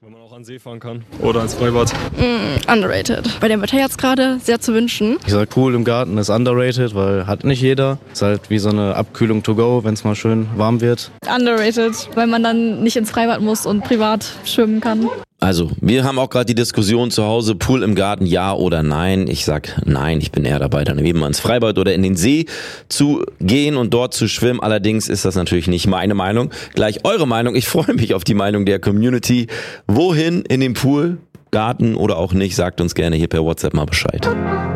Wenn man auch an den See fahren kann oder ins Freibad. Underrated. Bei dem Wetter jetzt gerade sehr zu wünschen. Ich sag, Pool im Garten ist underrated, weil hat nicht jeder. Ist halt wie so eine Abkühlung to go, wenn es mal schön warm wird. Underrated, weil man dann nicht ins Freibad muss und privat schwimmen kann. Also, wir haben auch gerade die Diskussion zu Hause, Pool im Garten, ja oder nein. Ich sag nein, ich bin eher dabei, dann eben mal ins Freibad oder in den See zu gehen und dort zu schwimmen. Allerdings ist das natürlich nicht meine Meinung, gleich eure Meinung. Ich freue mich auf die Meinung der Community. Wohin in den Pool, Garten oder auch nicht, sagt uns gerne hier per WhatsApp mal Bescheid.